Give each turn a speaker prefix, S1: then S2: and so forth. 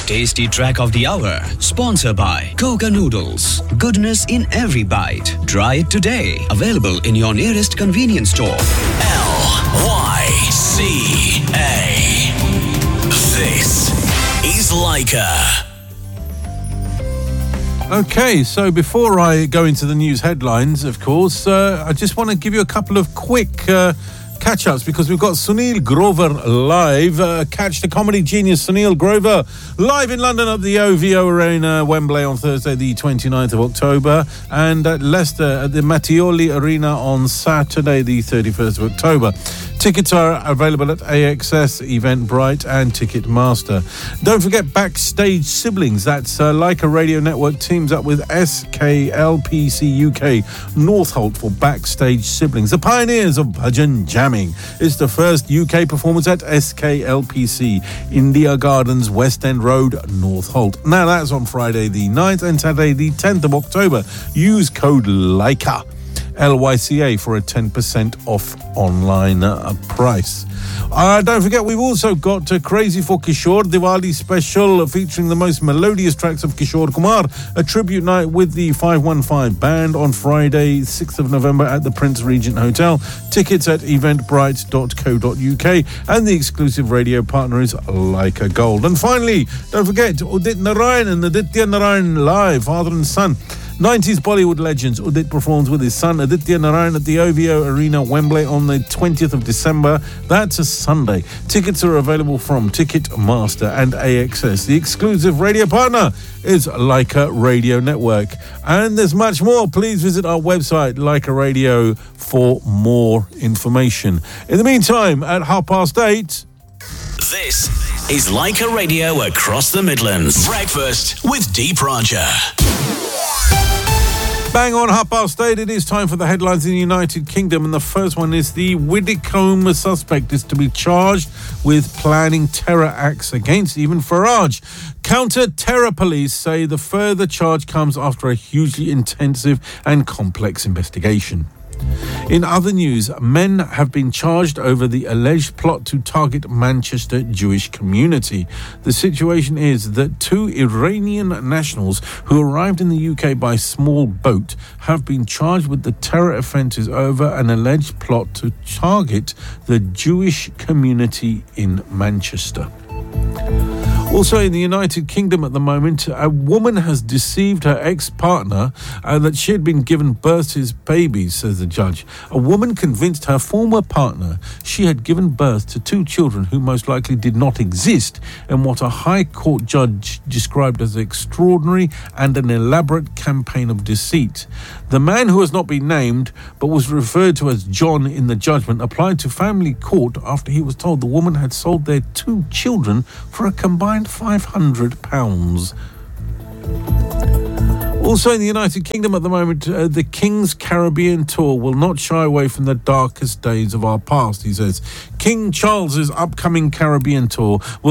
S1: Tasty Track of the Hour, sponsored by Koga Noodles. Goodness in every bite. Try it today. Available in your nearest convenience store.
S2: LYCA. This is Leica.
S3: Okay, so before I go into the news headlines, of course, I just want to give you a couple of quick catch-ups because we've got Sunil Grover live. Catch the comedy genius Sunil Grover live in London at the OVO Arena, Wembley on Thursday the 29th of October, and at Leicester at the Mattioli Arena on Saturday the 31st of October. Tickets are available at AXS, Eventbrite and Ticketmaster. Don't forget Backstage Siblings. That's Leica Radio Network teams up with SKLPC UK Northolt for Backstage Siblings. The pioneers of bhajan jamming. It's the first UK performance at SKLPC, India Gardens, West End Road, Northolt. Now that's on Friday the 9th and Saturday the 10th of October. Use code LYCA. LYCA for a 10% off online price. Don't forget, we've also got Crazy for Kishore, Diwali special featuring the most melodious tracks of Kishore Kumar, a tribute night with the 515 band on Friday, 6th of November at the Prince Regent Hotel. Tickets at eventbrite.co.uk, and the exclusive radio partner is Leica Gold. And finally, don't forget, Udit Narayan and Aditya Narayan live, father and son. 90s Bollywood legends. Udit performs with his son Aditya Narayan at the OVO Arena, Wembley on the 20th of December. That's a Sunday. Tickets are available from Ticketmaster and AXS. The exclusive radio partner is Leica Radio Network. And there's much more. Please visit our website, Leica Radio, for more information. In the meantime, at 8:30...
S2: This is Leica Radio across the Midlands. Breakfast with Deep Roger.
S3: Bang on 8:30, it is time for the headlines in the United Kingdom, and the first one is the Widdicombe suspect is to be charged with planning terror acts against Stephen Farage. Counter-terror police say the further charge comes after a hugely intensive and complex investigation. In other news, men have been charged over the alleged plot to target Manchester Jewish community. The situation is that 2 Iranian nationals who arrived in the UK by small boat have been charged with the terror offences over an alleged plot to target the Jewish community in Manchester. Also in the United Kingdom at the moment, a woman has deceived her ex-partner that she had been given birth to his babies, says the judge. A woman convinced her former partner she had given birth to 2 children who most likely did not exist in what a High Court judge described as extraordinary and an elaborate campaign of deceit. The man, who has not been named but was referred to as John in the judgment, applied to family court after he was told the woman had sold their 2 children for a combined £500. Also in the United Kingdom at the moment, the King's Caribbean Tour will not shy away from the darkest days of our past, he says. King Charles's upcoming Caribbean Tour will